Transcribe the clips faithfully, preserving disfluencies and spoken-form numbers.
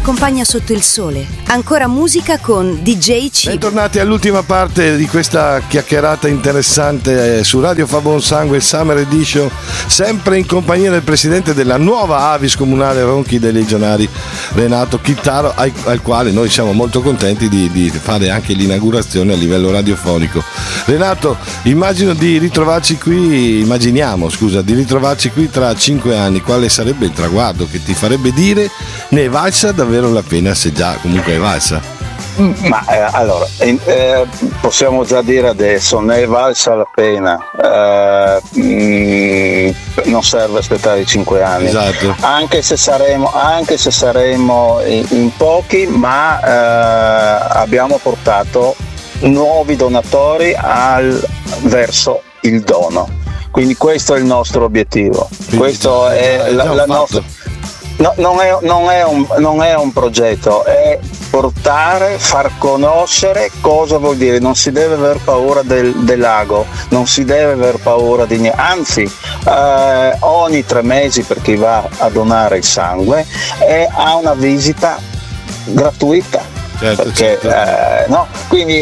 accompagna sotto il sole. Ancora musica con D J Cibo. Bentornati all'ultima parte di questa chiacchierata interessante su Radio Fa Buon Sangue Summer Edition, sempre in compagnia del presidente della nuova Avis Comunale Ronchi dei Legionari, Renato Chittaro, al, al quale noi siamo molto contenti di, di fare anche l'inaugurazione a livello radiofonico. Renato, immagino di ritrovarci qui, immaginiamo scusa, di ritrovarci qui tra cinque anni. Quale sarebbe il traguardo che ti farebbe dire ne è valsa davvero la pena, se già comunque è valsa? Ma eh, allora eh, possiamo già dire adesso, ne è valsa la pena, eh, mh, non serve aspettare i cinque anni, esatto. anche se saremo anche se saremo in, in pochi, ma eh, abbiamo portato nuovi donatori al, verso il dono, quindi questo è il nostro obiettivo. Quindi questo già, è, è la, la nostra no, non, è, non, è un, non è un progetto, è portare, far conoscere cosa vuol dire. Non si deve aver paura del, del lago, non si deve aver paura di niente, anzi eh, ogni tre mesi per chi va a donare il sangue eh, ha una visita gratuita. Certo, perché certo. Eh, no? Quindi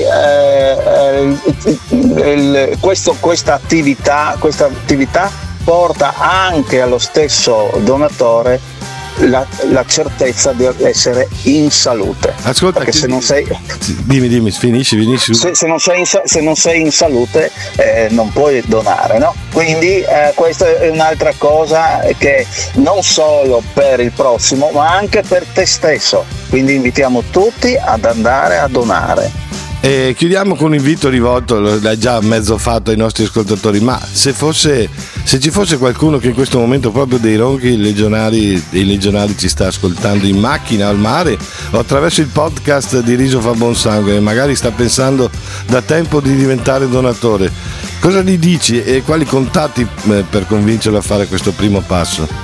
eh, il, il, questo, questa attività questa attività porta anche allo stesso donatore La, la certezza di essere in salute. Ascolta, perché se non sei dimmi dimmi finisci finisci se, se, non, sei in, se non sei in salute eh, non puoi donare, no? Quindi eh, questa è un'altra cosa che non solo per il prossimo ma anche per te stesso, quindi invitiamo tutti ad andare a donare. E chiudiamo con un invito rivolto, l'hai già mezzo fatto ai nostri ascoltatori, ma se fosse se ci fosse qualcuno che in questo momento proprio dei Ronchi legionari, dei legionari ci sta ascoltando in macchina al mare o attraverso il podcast di Riso Fa Buon Sangue e magari sta pensando da tempo di diventare donatore, cosa gli dici e quali contatti per convincerlo a fare questo primo passo?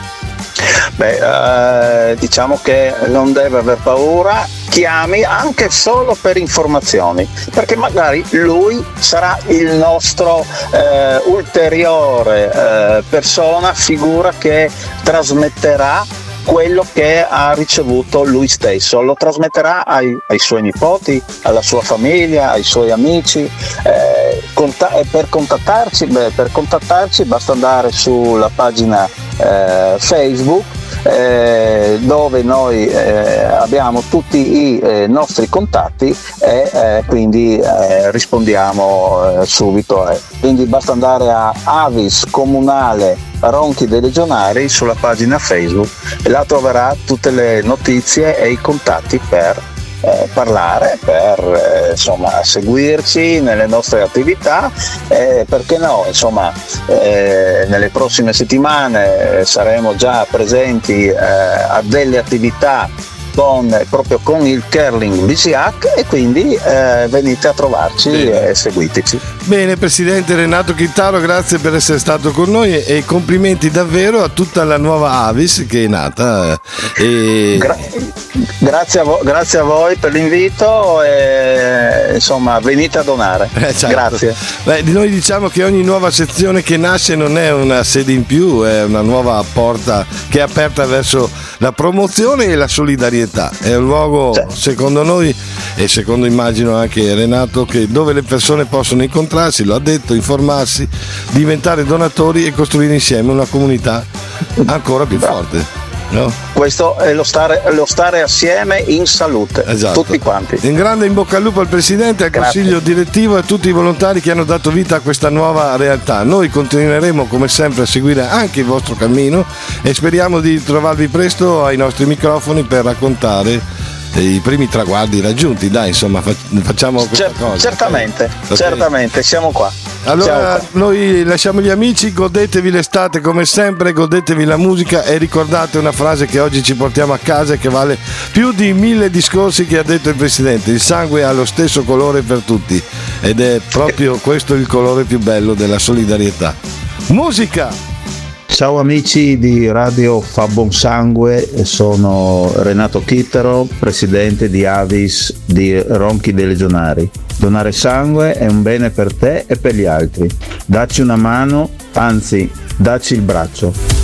Beh, eh, diciamo che non deve aver paura, chiami anche solo per informazioni, perché magari lui sarà il nostro eh, ulteriore eh, persona, figura che trasmetterà quello che ha ricevuto lui stesso, lo trasmetterà ai, ai suoi nipoti, alla sua famiglia, ai suoi amici. Eh, conta- per contattarci, beh, per contattarci basta andare sulla pagina eh, Facebook, Eh, dove noi eh, abbiamo tutti i eh, nostri contatti e eh, quindi eh, rispondiamo eh, subito. Eh. Quindi basta andare a Avis Comunale Ronchi dei Legionari sulla pagina Facebook e là troverà tutte le notizie e i contatti per eh, parlare, per eh, insomma seguirci nelle nostre attività, eh, perché no, insomma eh, nelle prossime settimane eh, saremo già presenti eh, a delle attività con, proprio con il curling B C H e quindi eh, venite a trovarci. Bene. E seguiteci. Bene, presidente Renato Chittaro, grazie per essere stato con noi e complimenti davvero a tutta la nuova Avis che è nata e... Gra- grazie, a vo- grazie a voi per l'invito e insomma venite a donare. Eh, certo. Grazie. Beh, di noi diciamo che ogni nuova sezione che nasce non è una sede in più, è una nuova porta che è aperta verso la promozione e la solidarietà. È un luogo, sì, secondo noi e secondo immagino anche Renato, che dove le persone possono incontrarsi, lo ha detto, informarsi, diventare donatori e costruire insieme una comunità ancora più forte. No? Questo è lo stare, lo stare assieme in salute, esatto, tutti quanti. In grande in bocca al lupo al presidente, al Grazie. Consiglio direttivo e a tutti i volontari che hanno dato vita a questa nuova realtà. Noi continueremo come sempre a seguire anche il vostro cammino e speriamo di trovarvi presto ai nostri microfoni per raccontare i primi traguardi raggiunti. Dai, insomma, facciamo questa Cer- cosa. Certamente, okay. certamente, siamo qua. Allora noi lasciamo gli amici, godetevi l'estate come sempre, godetevi la musica e ricordate una frase che oggi ci portiamo a casa e che vale più di mille discorsi che ha detto il presidente: il sangue ha lo stesso colore per tutti ed è proprio questo il colore più bello della solidarietà. Musica! Ciao amici di Radio Fa Buon Sangue, sono Renato Chittaro, presidente di Avis di Ronchi dei Legionari. Donare sangue è un bene per te e per gli altri. Dacci una mano, anzi, dacci il braccio.